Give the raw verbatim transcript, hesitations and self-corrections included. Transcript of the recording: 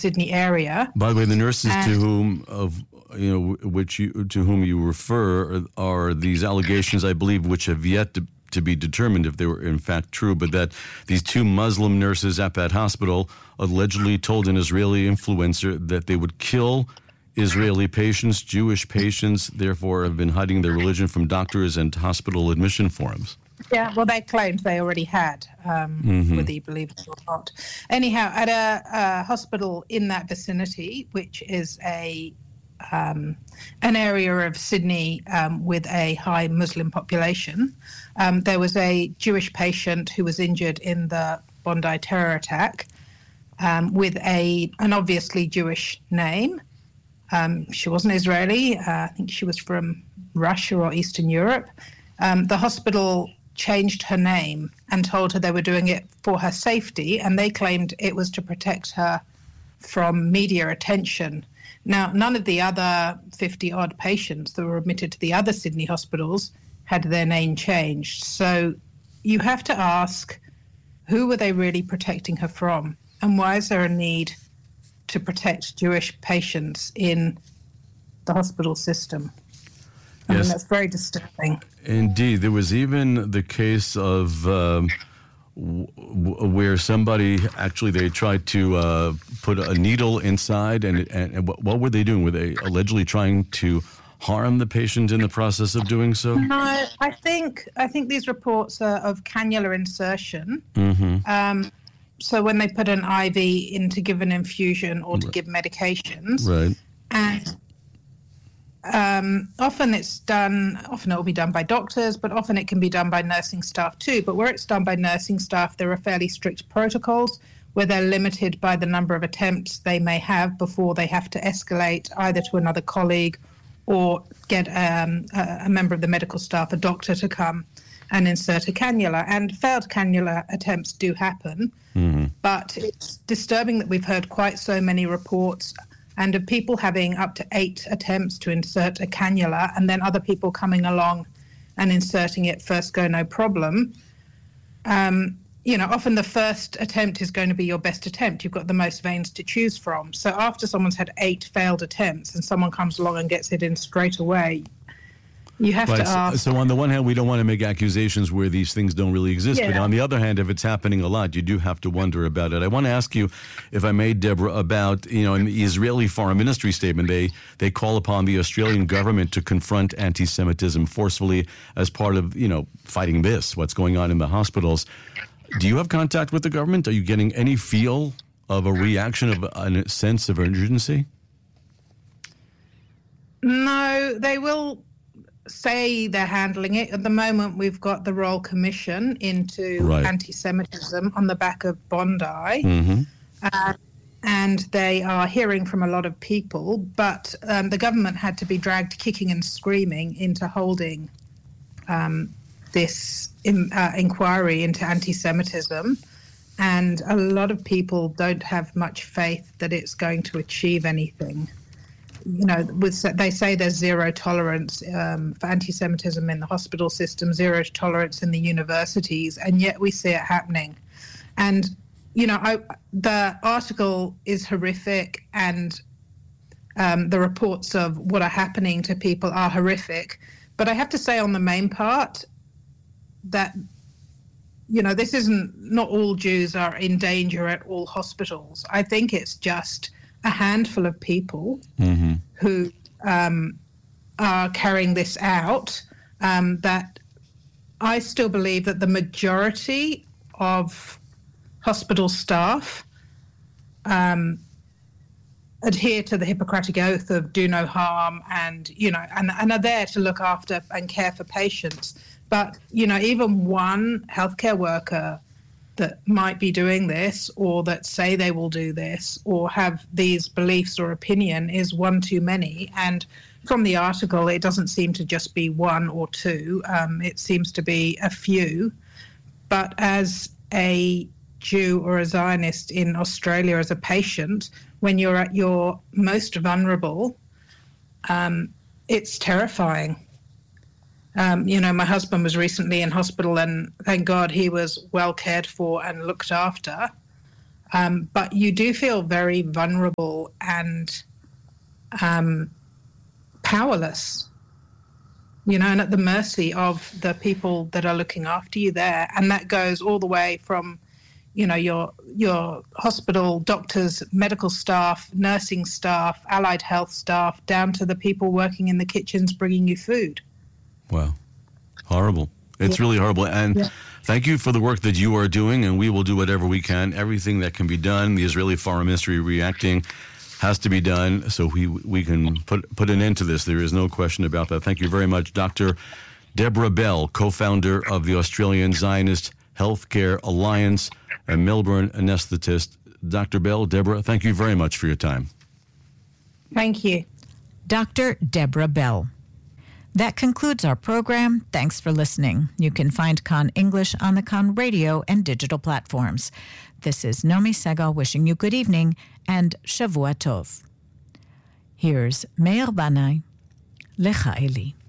Sydney area. By the way, the nurses and, to whom of you know which you to whom you refer are, are these allegations, I believe, which have yet to, to be determined if they were in fact true, but that these two Muslim nurses at that hospital allegedly told an Israeli influencer that they would kill Israeli patients, Jewish patients, therefore have been hiding their religion from doctors and hospital admission forms. Yeah, well, they claimed they already had, um, mm-hmm. whether you believe it or not. Anyhow, at a, a hospital in that vicinity, which is a um, an area of Sydney um, with a high Muslim population, um, there was a Jewish patient who was injured in the Bondi terror attack um, with a an obviously Jewish name. Um, she wasn't Israeli. Uh, I think she was from Russia or Eastern Europe. Um, the hospital changed her name and told her they were doing it for her safety, and they claimed it was to protect her from media attention. Now, none of the other fifty-odd patients that were admitted to the other Sydney hospitals had their name changed. So you have to ask, who were they really protecting her from? And why is there a need to protect Jewish patients in the hospital system? I yes. mean, that's very disturbing. Indeed. There was even the case of um, w- w- where somebody, actually, they tried to uh, put a needle inside, and, and, and what, what were they doing? Were they allegedly trying to harm the patient in the process of doing so? No, I think I think these reports are of cannula insertion. Mm-hmm. Um, so when they put an I V in to give an infusion or to give medications, right. and um, often it's done, often it will be done by doctors, but often it can be done by nursing staff too. But where it's done by nursing staff, there are fairly strict protocols where they're limited by the number of attempts they may have before they have to escalate either to another colleague or get um, a, a member of the medical staff, a doctor, to come and insert a cannula. And failed cannula attempts do happen, mm-hmm. but it's disturbing that we've heard quite so many reports and of people having up to eight attempts to insert a cannula, and then other people coming along and inserting it first go, no problem. Um, you know, often the first attempt is going to be your best attempt. You've got the most veins to choose from. So after someone's had eight failed attempts and someone comes along and gets it in straight away, you have right. to ask. So, so on the one hand, we don't want to make accusations where these things don't really exist. Yeah. But on the other hand, if it's happening a lot, you do have to wonder about it. I want to ask you, if I may, Deborah, about, you know, in the Israeli Foreign Ministry statement, they, they call upon the Australian government to confront anti-Semitism forcefully as part of, you know, fighting this, what's going on in the hospitals. Do you have contact with the government? Are you getting any feel of a reaction, of a sense of urgency? No, they will say they're handling it. At the moment, we've got the Royal Commission into right. anti-Semitism on the back of Bondi. Mm-hmm. Uh, and they are hearing from a lot of people, but um, the government had to be dragged kicking and screaming into holding um, this in, uh, inquiry into anti-Semitism. And a lot of people don't have much faith that it's going to achieve anything. You know, with, they say there's zero tolerance um, for anti-Semitism in the hospital system, zero tolerance in the universities, and yet we see it happening. And, you know, I, the article is horrific, and um, the reports of what are happening to people are horrific. But I have to say on the main part that, you know, this isn't, not all Jews are in danger at all hospitals. I think it's just a handful of people mm-hmm. who um, are carrying this out, um, that I still believe that the majority of hospital staff um, adhere to the Hippocratic Oath of do no harm and, you know, and, and are there to look after and care for patients. But, you know, even one healthcare worker that might be doing this or that say they will do this or have these beliefs or opinion is one too many. And from the article, it doesn't seem to just be one or two. Um, it seems to be a few. But as a Jew or a Zionist in Australia, as a patient, when you're at your most vulnerable, um, it's terrifying. Um, you know, my husband was recently in hospital and thank God he was well cared for and looked after. Um, but you do feel very vulnerable and um, powerless, you know, and at the mercy of the people that are looking after you there. And that goes all the way from, you know, your your hospital doctors, medical staff, nursing staff, allied health staff, down to the people working in the kitchens bringing you food. Wow. Horrible. It's yeah. really horrible. And yeah. thank you for the work that you are doing, and we will do whatever we can. Everything that can be done, the Israeli Foreign Ministry reacting has to be done so we we can put put an end to this. There is no question about that. Thank you very much, Doctor Deborah Bell, co-founder of the Australian Zionist Healthcare Alliance, a Melbourne anesthetist. Doctor Bell, Deborah, thank you very much for your time. Thank you. Doctor Deborah Bell. That concludes our program. Thanks for listening. You can find Kan English on the Kan radio and digital platforms. This is Nomi Segal wishing you good evening and Shavua Tov. Here's Meir Banai, Lecha Eli.